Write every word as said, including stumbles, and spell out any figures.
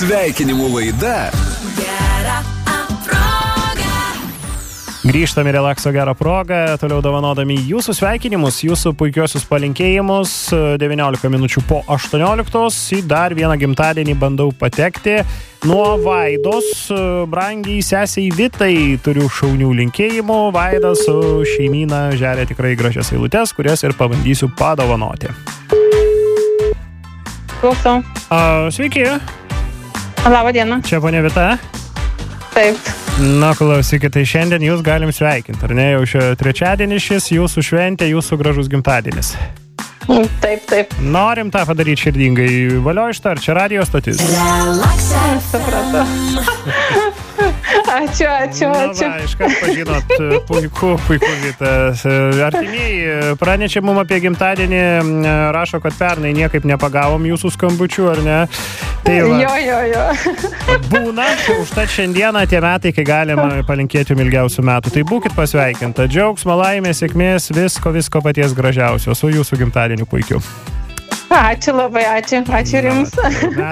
Sveikinimų laida. Grįžtame į Relakso gerą progą, toliau dovanodami jūsų sveikinimus, jūsų puikiosius palinkėjimus. devyniolika minučių po aštuonioliktos į dar vieną gimtadienį bandau patekti. Nuo Vaidos, brangiai sesiai Vitai, turiu šaunių linkėjimų. Vaida su šeimyna žeria tikrai gražias eilutes, kurias ir pabandysiu padovanoti. Klausau. A, sveiki. Labą dieną. Čia ponia Vita. Taip. Na, klausykit, tai šiandien jūs galim sveikinti, ar ne? Jau šio trečiadienis šis, jūsų šventė, jūsų gražus gimtadienis. Taip, taip. Norim tą padaryti širdingai. Valio ištar, čia radio stotis. Supratau. Ačiū, ačiū, ačiū. Na, va, iškart pažinot, puiku, puiku, Vitas. Artimieji, pranešė mum apie gimtadienį, rašo, kad pernai niekaip nepagavom jūsų skambučių, ar ne? Tai va, jo, jo, jo. Būna, užtat šiandieną tie metai, kai galim palinkėti jum ilgiausių metų. Tai būkit pasveikinta. Džiaugsmo, laimės, sėkmės, visko, visko paties gražiausio. Su jūsų gimtadieniu puikiu. Ačiū labai, ačiū. Ačiū ir jums.